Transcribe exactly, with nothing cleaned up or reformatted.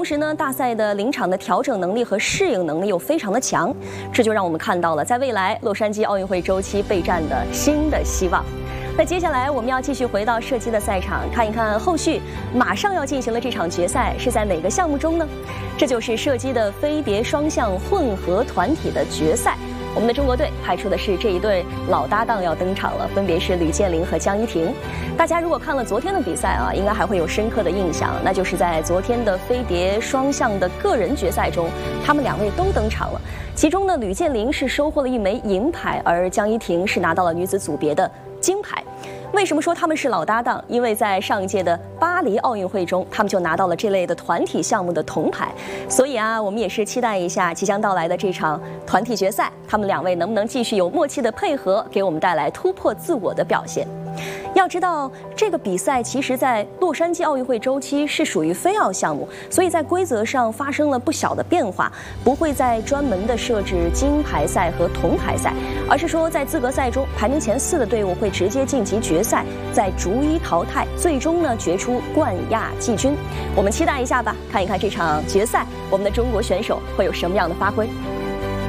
时呢，大赛的临场的调整能力和适应能力又非常的强，这就让我们看到了在未来洛杉矶奥运会周期备战的新的希望。那接下来我们要继续回到射击的赛场，看一看后续马上要进行的这场决赛是在哪个项目中呢？这就是射击的飞碟双项混合团体的决赛。我们的中国队派出的是这一对老搭档要登场了，分别是吕建林和江一婷。大家如果看了昨天的比赛啊，应该还会有深刻的印象，那就是在昨天的飞碟双项的个人决赛中，他们两位都登场了。其中呢，吕建林是收获了一枚银牌，而江一婷是拿到了女子组别的金牌。为什么说他们是老搭档？因为在上一届的巴黎奥运会中，他们就拿到了这类的团体项目的铜牌。所以啊，我们也是期待一下即将到来的这场团体决赛，他们两位能不能继续有默契的配合，给我们带来突破自我的表现。要知道，这个比赛其实在洛杉矶奥运会周期是属于非奥项目，所以在规则上发生了不小的变化，不会再专门的设置金牌赛和铜牌赛，而是说在资格赛中排名前四的队伍会直接晋级决赛，再逐一淘汰，最终呢决出冠亚季军。我们期待一下吧，看一看这场决赛，我们的中国选手会有什么样的发挥。